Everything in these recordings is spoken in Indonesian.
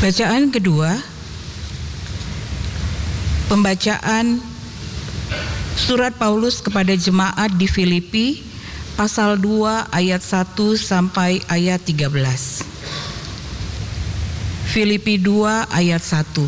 Bacaan kedua, pembacaan surat Paulus kepada jemaat di Filipi pasal 2 ayat 1 sampai ayat 13. Filipi 2 ayat 1.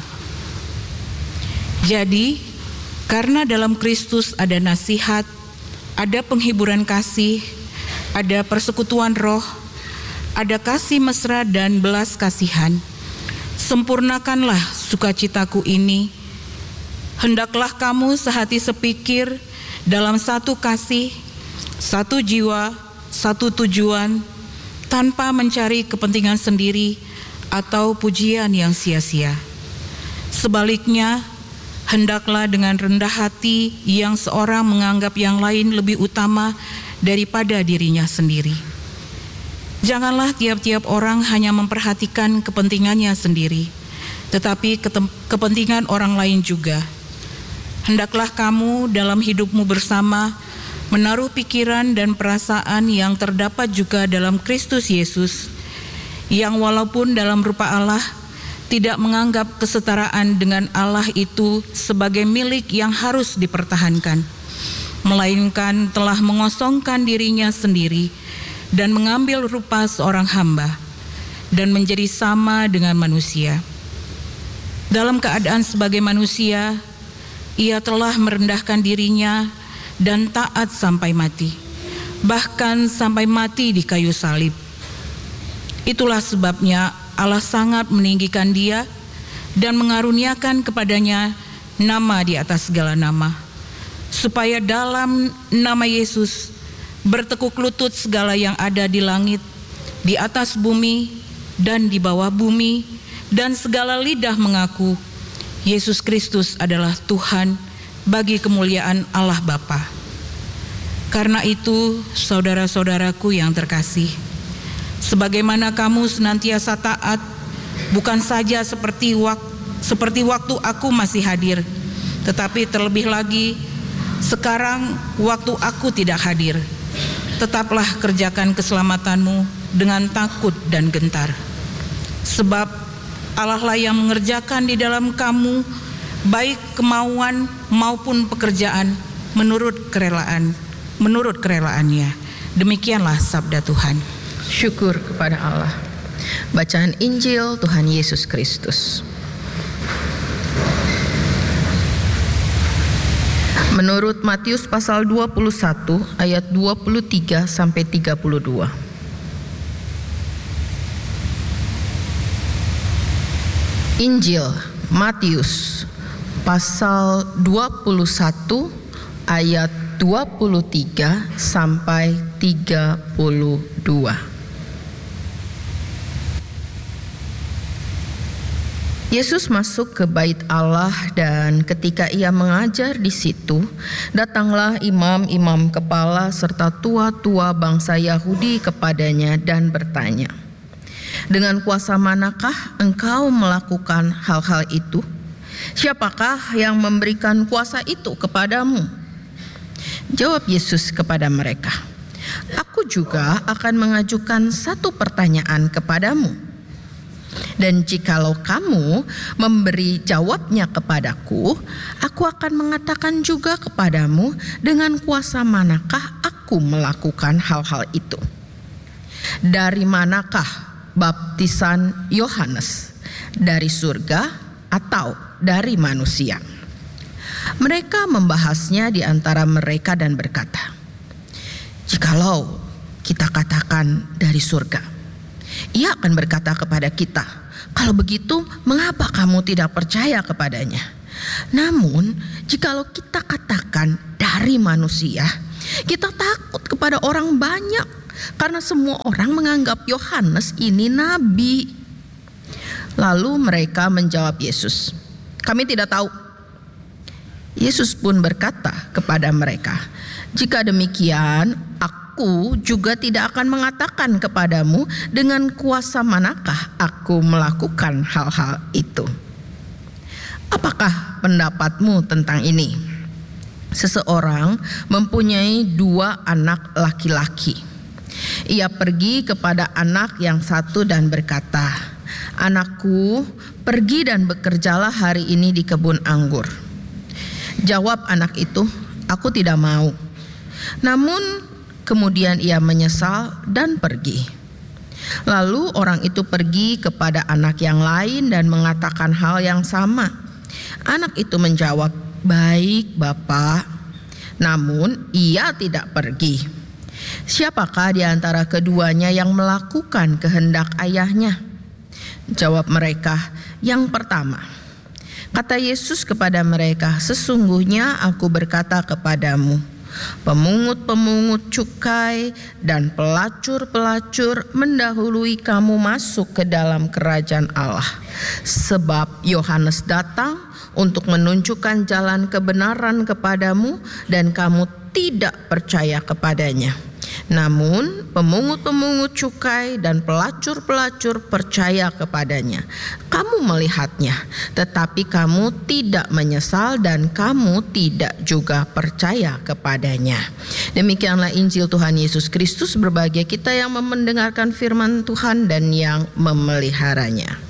Jadi, karena dalam Kristus ada nasihat, ada penghiburan kasih, ada persekutuan roh, ada kasih mesra dan belas kasihan. Sempurnakanlah sukacitaku ini. Hendaklah kamu sehati sepikir dalam satu kasih, satu jiwa, satu tujuan, tanpa mencari kepentingan sendiri atau pujian yang sia-sia. Sebaliknya, hendaklah dengan rendah hati yang seorang menganggap yang lain lebih utama daripada dirinya sendiri. Janganlah tiap-tiap orang hanya memperhatikan kepentingannya sendiri, tetapi kepentingan orang lain juga. Hendaklah kamu dalam hidupmu bersama menaruh pikiran dan perasaan yang terdapat juga dalam Kristus Yesus, yang walaupun dalam rupa Allah tidak menganggap kesetaraan dengan Allah itu sebagai milik yang harus dipertahankan, melainkan telah mengosongkan dirinya sendiri dan mengambil rupa seorang hamba dan menjadi sama dengan manusia. Dalam keadaan sebagai manusia, ia telah merendahkan dirinya dan taat sampai mati, bahkan sampai mati di kayu salib. Itulah sebabnya Allah sangat meninggikan dia dan mengaruniakan kepadanya nama di atas segala nama, supaya dalam nama Yesus bertekuk lutut segala yang ada di langit, di atas bumi, dan di bawah bumi, dan segala lidah mengaku Yesus Kristus adalah Tuhan bagi kemuliaan Allah Bapa. Karena itu, saudara-saudaraku yang terkasih, sebagaimana kamu senantiasa taat, bukan saja seperti waktu aku masih hadir, tetapi terlebih lagi sekarang waktu aku tidak hadir. Tetaplah kerjakan keselamatanmu dengan takut dan gentar. Sebab Allah lah yang mengerjakan di dalam kamu baik kemauan maupun pekerjaan menurut kerelaannya. Demikianlah sabda Tuhan. Syukur kepada Allah. Bacaan Injil Tuhan Yesus Kristus. Menurut Matius pasal 21 ayat 23 sampai 32. Injil Matius pasal 21 ayat 23 sampai 32. Yesus masuk ke bait Allah dan ketika ia mengajar di situ, datanglah imam-imam kepala serta tua-tua bangsa Yahudi kepadanya dan bertanya, "Dengan kuasa manakah engkau melakukan hal-hal itu? Siapakah yang memberikan kuasa itu kepadamu?" Jawab Yesus kepada mereka, "Aku juga akan mengajukan satu pertanyaan kepadamu. Dan jikalau kamu memberi jawabnya kepadaku, aku akan mengatakan juga kepadamu dengan kuasa manakah aku melakukan hal-hal itu. Dari manakah baptisan Yohanes? Dari surga atau dari manusia?" Mereka membahasnya di antara mereka dan berkata, "Jikalau kita katakan dari surga, ia akan berkata kepada kita, 'Kalau begitu, mengapa kamu tidak percaya kepadanya?' Namun, jikalau kita katakan dari manusia, kita takut kepada orang banyak, karena semua orang menganggap Yohanes ini nabi." Lalu mereka menjawab Yesus, "Kami tidak tahu." Yesus pun berkata kepada mereka, "Jika demikian, aku juga tidak akan mengatakan kepadamu dengan kuasa manakah aku melakukan hal-hal itu." Apakah pendapatmu tentang ini? Seseorang mempunyai 2 anak laki-laki. Ia pergi kepada anak yang satu dan berkata, "Anakku, pergi dan bekerjalah hari ini di kebun anggur." Jawab anak itu, "Aku tidak mau." Namun kemudian ia menyesal dan pergi. Lalu orang itu pergi kepada anak yang lain dan mengatakan hal yang sama. Anak itu menjawab, "Baik, Bapak." Namun ia tidak pergi. "Siapakah di antara keduanya yang melakukan kehendak ayahnya?" Jawab mereka, "Yang pertama." Kata Yesus kepada mereka, "Sesungguhnya aku berkata kepadamu, pemungut-pemungut cukai dan pelacur-pelacur mendahului kamu masuk ke dalam kerajaan Allah. Sebab Yohanes datang untuk menunjukkan jalan kebenaran kepadamu dan kamu tidak percaya kepadanya. Namun pemungut-pemungut cukai dan pelacur-pelacur percaya kepadanya. Kamu melihatnya, tetapi kamu tidak menyesal dan kamu tidak juga percaya kepadanya." Demikianlah Injil Tuhan Yesus Kristus. Berbahagia kita yang mendengarkan firman Tuhan dan yang memeliharanya.